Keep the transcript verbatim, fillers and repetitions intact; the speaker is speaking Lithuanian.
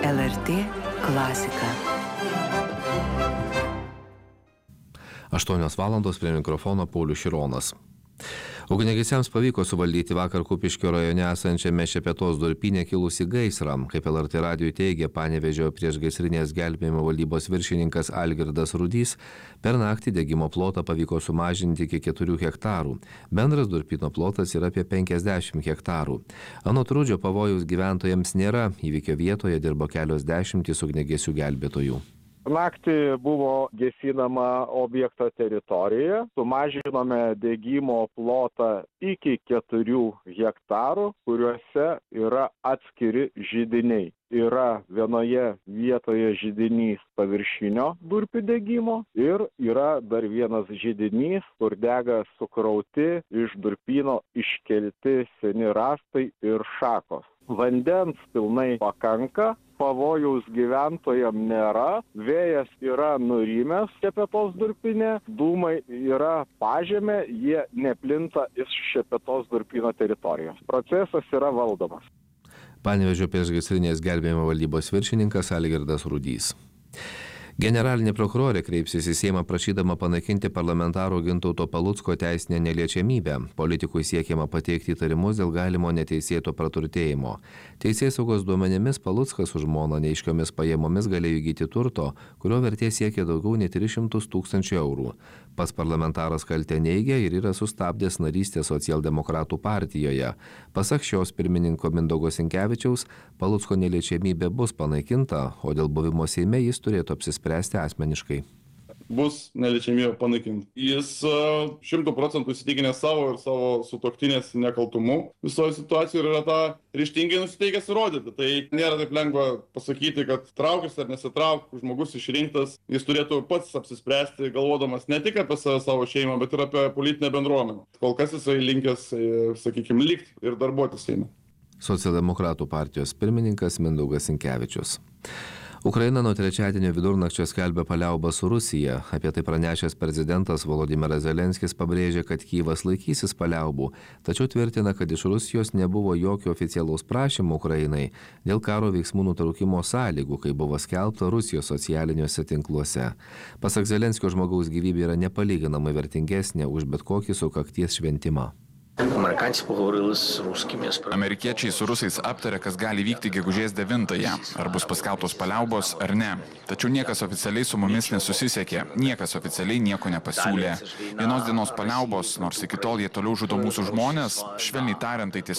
L R T klasika. aštuonios valandos prie mikrofono Paulius Šironas. Ugniagesiams pavyko suvaldyti vakar Kupiškio rajone esančiame Šepetos durpyne kilusį gaisrą. Kaip L R T radijui teigė Panevėžio priešgaisrinės gelbėjimo valdybos viršininkas Algirdas Rudys, per naktį degimo plotą pavyko sumažinti iki keturių hektarų. Bendras durpyno plotas yra apie penkiasdešimt hektarų. Anot Rudžio pavojaus gyventojams nėra, įvykio vietoje dirbo kelios dešimtys ugniagesių gelbėtojų. Naktį buvo gesinama objekto teritorija, sumažinome degimo plotą iki keturių hektarų, kuriuose yra atskiri židiniai. Yra vienoje vietoje židinys paviršinio durpių degimo ir yra dar vienas židinys, kur dega sukrauti iš durpyno iškelti seni rąstai ir šakos. Vandens pilnai pakanka, pavojaus gyventojam nėra, vėjas yra nurimęs Šepetos durpyne, dūmai yra pažemė, jie neplinta iš Šepetos durpyno teritorijos. Procesas yra valdomas. Panevėžio priešgaisrinės gelbėjimo valdybos viršininkas Algirdas Rudys. Generalinė prokurorė kreipsis į Seimą prašydama panaikinti parlamentaro Gintauto Palucko teisinę neliečiamybę. Politikui siekiama pateikti įtarimus dėl galimo neteisėto praturtėjimo. Teisėsaugos duomenimis Paluckas su žmona neaiškiomis pajamomis galėjo įgyti turto, kurio vertė siekia daugiau nei tris šimtus tūkstančių eurų. Pats parlamentaras kaltę neigia ir yra sustabdęs narystę Socialdemokratų partijoje. Pasak šios pirmininko Mindaugo Sinkevičiaus, Palucko neliečiamybė bus panaikinta, o dėl buvimo Seime jis turėtų apsispręsti asmeniškai. Bus neliečiamybė panaikinta. Jis šimtų procentų įsitikinęs savo ir savo sutuoktinės nekaltumu visoje situacijoje yra tą ryžtingai nusiteikęs įrodyti. Tai nėra taip lengva pasakyti, kad traukis ar nesitrauk, žmogus išrinktas, jis turėtų pats apsispręsti, galvodamas ne tik apie save, savo šeimą, bet ir apie politinę bendruomenę. Kol kas jisai linkęs, sakykime, likti ir darbuotis Seime. Socialdemokratų partijos pirmininkas Mindaugas Sinkevičius. Ukraina nuo trečiadienio vidurnakčio skelbia paliaubą su Rusija. Apie tai pranešęs prezidentas Volodymyras Zelenskis pabrėžė, kad Kyjivas laikysis paliaubų, tačiau tvirtina, kad iš Rusijos nebuvo jokio oficialaus prašymo Ukrainai dėl karo veiksmų nutraukimo sąlygų, kai buvo skelbta Rusijos socialiniuose tinkluose. Pasak Zelenskio, žmogaus gyvybė yra nepalyginamai vertingesnė už bet kokį sukakties šventimą. Amerikiečiai su rusais aptarė, kas gali vykti gegužės devintąją, ar bus paskelbtos paliaubos ar ne. Tačiau niekas oficialiai su mumis nesusisiekė, niekas oficialiai nieko nepasiūlė. Vienos dienos paliaubos, nors iki tol jie toliau žudo mūsų žmonės, švelniai tariant, tai tiesiog